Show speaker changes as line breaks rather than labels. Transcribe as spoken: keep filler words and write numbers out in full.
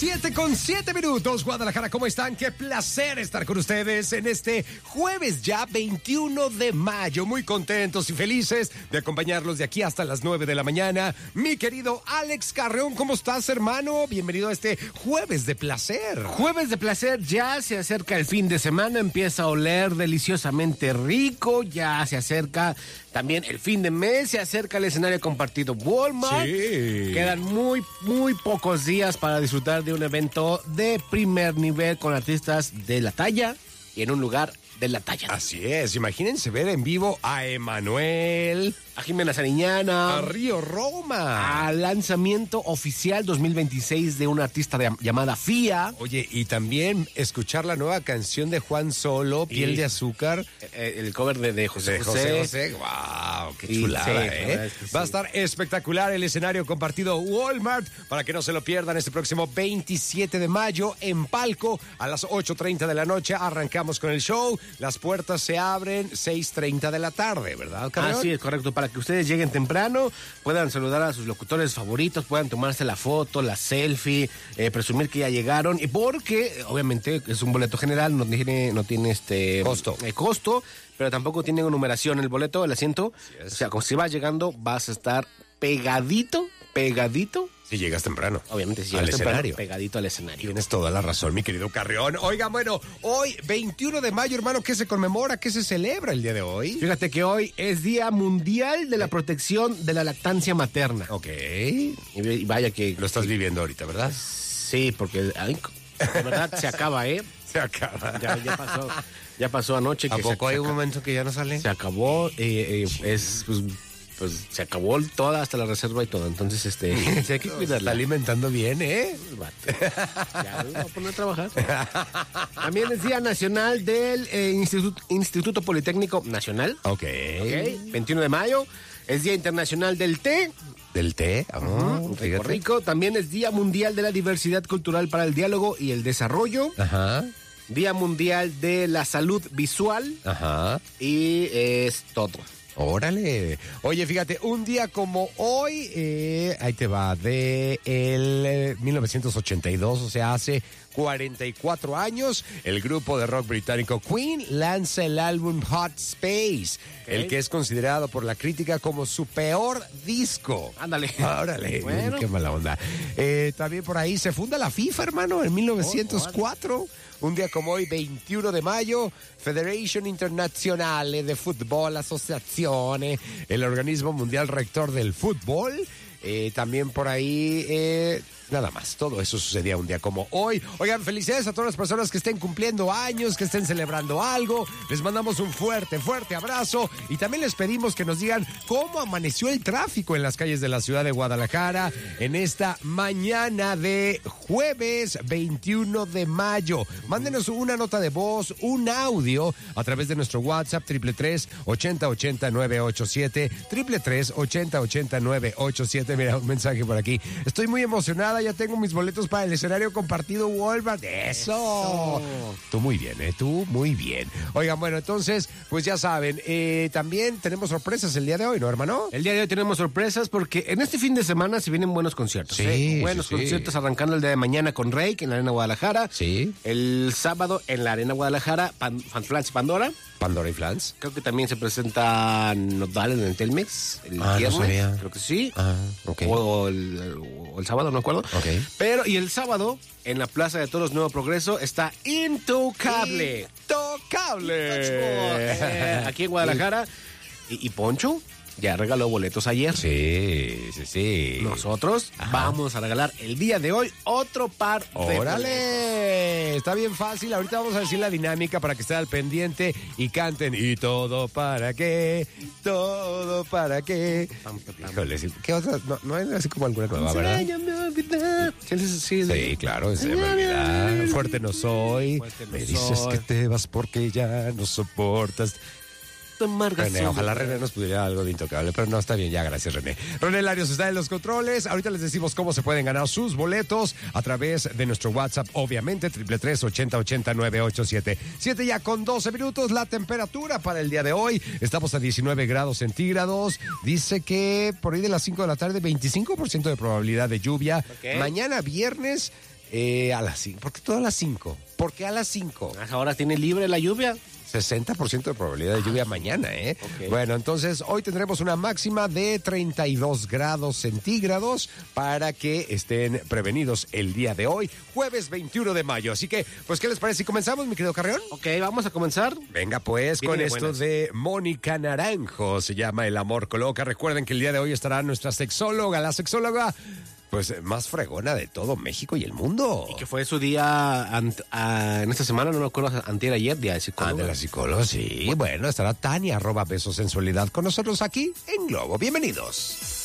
Siete con siete minutos, Guadalajara, ¿cómo están? Qué placer estar con ustedes en este jueves ya veintiuno de mayo. Muy contentos y felices de acompañarlos de aquí hasta las nueve de la mañana. Mi querido Alex Carreón, ¿cómo estás, hermano? Bienvenido a este jueves de placer.
Jueves de placer, ya se acerca el fin de semana, empieza a oler deliciosamente rico, ya se acerca también el fin de mes, se acerca el escenario compartido Walmart.
Sí.
Quedan muy, muy pocos días para disfrutar de un evento de primer nivel con artistas de la talla y en un lugar de la talla.
Así es, imagínense ver en vivo a Emanuel,
A Jimena Sariñana,
a Río Roma,
al lanzamiento oficial dos mil veintiséis de una artista de, llamada Fía.
Oye, y también escuchar la nueva canción de Juan Solo, Piel
Y-
de Azúcar.
Eh, el cover de, de José
De
José.
José José, wow, qué
Sí,
chulada,
sí, la
¿eh?
verdad es que sí.
Va a estar espectacular el escenario compartido Walmart para que no se lo pierdan este próximo veintisiete de mayo en Palco a las ocho treinta de la noche. Arrancamos con el show, las puertas se abren seis treinta de la tarde, ¿verdad, Carreón?
Así es, correcto, para que ustedes lleguen temprano, puedan saludar a sus locutores favoritos, puedan tomarse la foto, la selfie, eh, presumir que ya llegaron, y porque obviamente es un boleto general, no tiene, no tiene este
Costo.
eh, costo, pero tampoco tiene numeración el boleto, el asiento.
es.
O sea, como si vas llegando, vas a estar pegadito, pegadito,
Si llegas temprano.
obviamente si
al
llegas temprano,
escenario.
pegadito al escenario.
Tienes toda la razón, mi querido Carreón. Oigan, bueno, hoy, veintiuno de mayo, hermano, ¿qué se conmemora? ¿Qué se celebra el día de hoy?
Fíjate que hoy es Día Mundial de la Protección de la Lactancia Materna.
Ok.
Y y vaya que...
Lo estás viviendo ahorita, ¿verdad?
Sí, porque ay, de verdad se acaba, ¿eh?
Se acaba.
Ya, ya pasó, ya pasó anoche que
¿A
se-
poco hay
se,
un
aca-
momento que ya no sale?
se acabó, eh, eh, es pues, pues se acabó toda hasta la reserva y todo, entonces este sí hay que
Se está
cuidarla.
alimentando bien, ¿eh?
Ya me voy a poner a trabajar. También es Día Nacional del eh, Instituto, Instituto Politécnico Nacional,
Ok.
¿ok? veintiuno de mayo, es Día Internacional del Té.
¿Del té? Ah,
Rico,
fíjate.
rico. También es Día Mundial de la Diversidad Cultural para el Diálogo y el Desarrollo.
Ajá,
Día Mundial de la Salud Visual.
ajá.
Y es todo.
Órale. Oye, fíjate, un día como hoy, eh, ahí te va, de el eh, mil novecientos ochenta y dos, o sea, hace cuarenta y cuatro años, el grupo de rock británico Queen lanza el álbum Hot Space, el que es considerado por la crítica como su peor disco.
Ándale.
Órale,
Bueno.
qué mala onda. Eh, también por ahí se funda la FIFA, hermano, en mil novecientos cuatro. Un día como hoy, veintiuno de mayo, Federation Internazionale de Football Associazione, el organismo mundial rector del fútbol. Eh, también por ahí, eh, nada más, todo eso sucedía un día como hoy. Oigan, felicidades a todas las personas que estén cumpliendo años, que estén celebrando algo. Les mandamos un fuerte, fuerte abrazo y también les pedimos que nos digan cómo amaneció el tráfico en las calles de la ciudad de Guadalajara en esta mañana de jueves veintiuno de mayo. Mándenos una nota de voz, un audio a través de nuestro WhatsApp triple tres, ochenta, ochenta, nueve ocho siete, triple tres, ochenta, ochenta, nueve ocho siete. Mira, un mensaje por aquí. Estoy muy emocionada, ya tengo mis boletos para el escenario compartido Walmart. ¡Eso!
Eso.
Tú muy bien, ¿eh? Tú muy bien. Oigan, bueno, entonces, pues ya saben, eh, también tenemos sorpresas el día de hoy, ¿no, hermano?
El día de hoy tenemos sorpresas porque en este fin de semana se vienen buenos conciertos.
Sí,
¿eh? Buenos
sí, sí.
conciertos arrancando el día de mañana con Reik en la Arena Guadalajara.
Sí.
El sábado en la Arena Guadalajara, Pan, Fanflans y Pandora.
Pandora y Flans.
Creo que también se presenta Nodal en el Telmex el
Ah, no
viernes.
sabía.
Creo que sí.
Ah, ok.
O el, o el sábado, no me acuerdo.
Ok.
Pero, y el sábado, en la Plaza de Toros Nuevo Progreso, está Intocable.
Intocable.
Eh, aquí en Guadalajara. Y, y Poncho ya regaló boletos ayer.
Sí, sí, sí.
Nosotros vamos a regalar el día de hoy otro par de boletos.
¡Órale! Está bien fácil. Ahorita vamos a decir la dinámica para que estén al pendiente y canten. ¿Y todo para qué? ¿Todo para qué?
Pam, pam, pam.
Híjole, sí. ¿Qué otra? No, no hay así como alguna nueva, ¿verdad?
Enséñame a olvidar. Sí, sí, sí, sí.
Sí, claro, es de realidad. Fuerte no soy.
Fuerte no
Me dices
soy.
que te vas porque ya no soportas.
Amarga
René,
soledad.
ojalá René nos pudiera algo de Intocable, pero no, está bien, ya, gracias, René. René Larios está en los controles. Ahorita les decimos cómo se pueden ganar sus boletos a través de nuestro WhatsApp, obviamente, triple tres, ochenta, ochenta, nueve ocho siete. Siete ya con doce minutos, la temperatura para el día de hoy. Estamos a diecinueve grados centígrados. Dice que por ahí de las cinco de la tarde, veinticinco por ciento de probabilidad de lluvia.
Ok.
Mañana viernes, Eh, a las cinco. ¿Por qué todo a las cinco? ¿Por qué a las cinco?
Ahora tiene libre la lluvia.
sesenta por ciento de probabilidad de lluvia mañana, ¿eh?
Okay.
Bueno, entonces hoy tendremos una máxima de treinta y dos grados centígrados para que estén prevenidos el día de hoy, jueves veintiuno de mayo. Así que, pues, ¿qué les parece si comenzamos, mi querido Carreón?
Ok, vamos a comenzar.
Venga, pues,
Viene
con
de
esto
buenas.
de Mónica Naranjo. Se llama El amor coloca. Recuerden que el día de hoy estará nuestra sexóloga, la sexóloga, pues, más fregona de todo México y el mundo.
Y que fue su día ant- a- en esta semana, no me acuerdo, antier ayer, día de
Ah,
psicóloga.
de la psicóloga, sí. Bueno, estará Tania, arroba besosensualidad, con nosotros aquí en Globo. Bienvenidos.